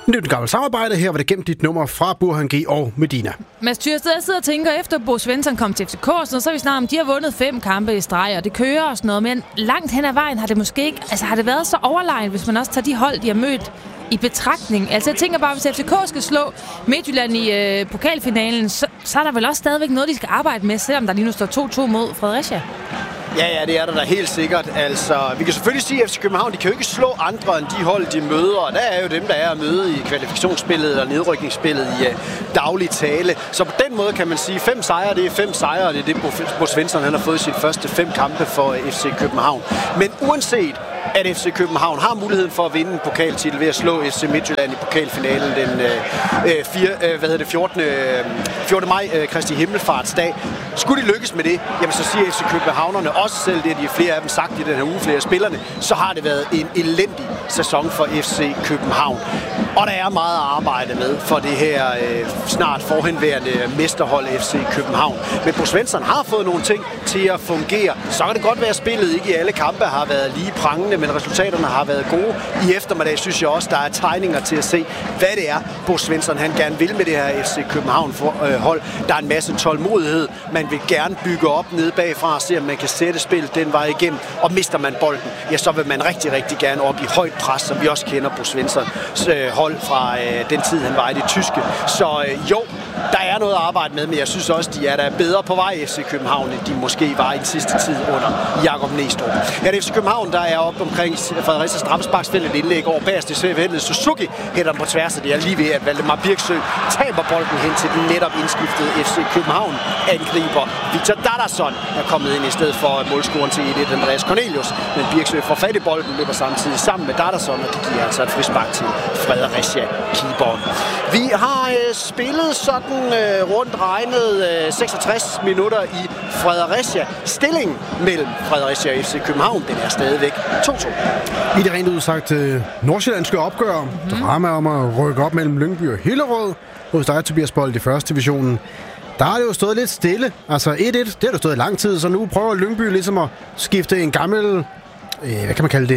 Nyt gammelt samarbejde. Her var det gemt dit nummer fra Burhan G og Medina. Mads Tyrsted, jeg sidder og tænker, efter Bo Svensson kom til FCK, så vi snart om, de har vundet 5 kampe i streg, og det kører og sådan noget. Men langt hen ad vejen har det måske ikke, har det været så overlegnet, hvis man også tager de hold, de har mødt i betragtning. Altså jeg tænker bare, hvis FCK skal slå Midtjylland i pokalfinalen, så er der vel også stadigvæk noget, de skal arbejde med, selvom der lige nu står 2-2 mod Fredericia. Ja, det er der da helt sikkert. Altså, vi kan selvfølgelig sige, at FC København, de kan jo ikke slå andre end de hold, de møder. Og der er jo dem, der er at møde i kvalifikationsspillet eller nedrykningsspillet i daglig tale. Så på den måde kan man sige, 5 sejre, det er 5 sejre, og det er det, Bo Svensson han har fået sine første 5 kampe for FC København. Men uanset at FC København har muligheden for at vinde en pokaltitel ved at slå FC Midtjylland i pokalfinalen den 14. maj, Kristi Himmelfartsdag. Skulle de lykkes med det, jamen så siger FC Københavnerne også selv det, de flere af dem sagt i den her uge, flere spillerne, så har det været en elendig sæson for FC København. Og der er meget at arbejde med for det her snart forhenværende mesterhold FC København. Men Bo Svensson har fået nogle ting til at fungere. Så kan det godt være, at spillet ikke i alle kampe har været lige prangende, men resultaterne har været gode. I eftermiddag synes jeg også, der er tegninger til at se, hvad det er, Bo Svensson han gerne vil med det her FC København hold. Der er en masse tålmodighed. Man vil gerne bygge op nede bagfra og se, om man kan sætte spillet den vej igennem. Og mister man bolden, ja, så vil man rigtig, rigtig gerne op i højt pres, som vi også kender Bo Svenssons hold fra den tid, han var i det tyske. Så jo, der er noget at arbejde med, men jeg synes også, de er der bedre på vej FC København, end de måske var i den sidste tid under Jakob Næstrup. Ja, det er FC København, der er oppe omkring Fredericia straffesparksfelt, et indlæg over bagerst i svævhældet. Suzuki hætter den på tværs, og det er lige ved, at Valdemar Birksø taber bolden hen til den netop indskiftede FC København angriber Victor Dadason, der er kommet ind i stedet for målscoren til 1-1 Andreas Cornelius. Men Birksø får fat i bolden, løber samtidig sammen med Dadason, og det giver altså et frispark til Fredericia keeperen. Vi har spillet sådan rundt regnet 66 minutter i Fredericia. Stillingen mellem Fredericia og FC København, den er stadigvæk 2-2. I det rent udsagt nordsjællandske opgør, drama om at rykke op mellem Lyngby og Hillerød, hos dig, Tobias Bold, i første divisionen. Der har det jo stået lidt stille. Altså 1-1, det har jo stået i lang tid, så nu prøver Lyngby ligesom at skifte en gammel, hvad kan man kalde det,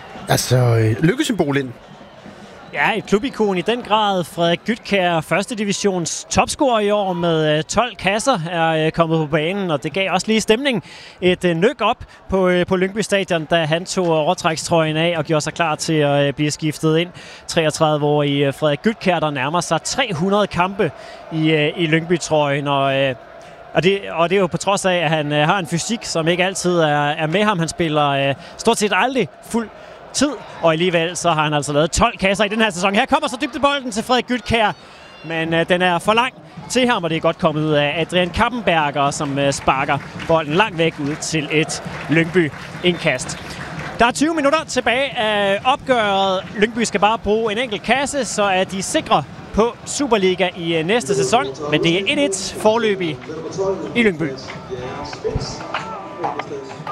altså lykkesymbol ind. Ja, et klubikon i den grad. Frederik Gytkjær, første divisions topscorer i år med 12 kasser, er kommet på banen, og det gav også lige stemning. Et nyk op på Lyngby Stadion, da han tog overtrækstrøjen af og gjorde sig klar til at blive skiftet ind. 33-årige Frederik Gytkjær, der nærmer sig 300 kampe i Lyngby-trøjen, og det er jo på trods af, at han har en fysik, som ikke altid er med ham. Han spiller stort set aldrig fuld tid, og alligevel så har han altså lavet 12 kasser i den her sæson. Her kommer så dybdebolden til Frederik Gytkjær, men den er for lang til ham, og det er godt kommet ud af Adrian Kappenberger, som sparker bolden langt væk ud til et Lyngby-indkast. Der er 20 minutter tilbage af opgøret. Lyngby skal bare bruge en enkelt kasse, så er de sikre på Superliga i næste sæson, men det er 1-1 foreløbig i Lyngby.